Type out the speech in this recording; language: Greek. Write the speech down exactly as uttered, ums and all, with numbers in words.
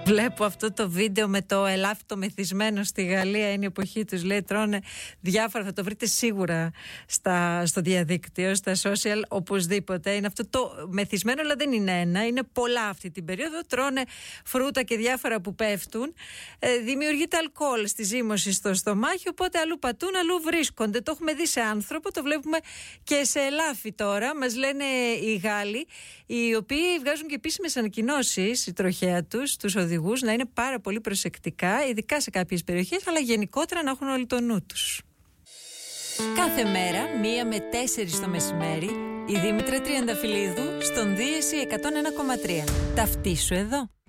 Βλέπω αυτό το βίντεο με το ελάφι το μεθυσμένο στη Γαλλία. Είναι η εποχή τους, λέει, τρώνε διάφορα. Θα το βρείτε σίγουρα στα, στο διαδίκτυο, στα social, οπωσδήποτε. Είναι αυτό το μεθυσμένο, αλλά δεν είναι ένα. Είναι πολλά αυτή την περίοδο. Τρώνε φρούτα και διάφορα που πέφτουν. Ε, δημιουργείται αλκοόλ στη ζύμωση στο στομάχι, οπότε αλλού πατούν, αλλού βρίσκονται. Το έχουμε δει σε άνθρωπο, το βλέπουμε και σε ελάφι τώρα. Μας λένε οι Γάλλοι, οι οποίοι βγάζουν και επίσημες ανακοινώσεις, η τροχέα τους, τους οδηγούς, να είναι πάρα πολύ προσεκτικά, ειδικά σε κάποιες περιοχές, αλλά γενικότερα να έχουν όλοι το νου τους. Κάθε μέρα, μία με τέσσερις το μεσημέρι, η Δήμητρα Τριανταφυλλίδου στον Δίεση εκατόν ένα κόμμα τρία. Ταυτίσου εδώ.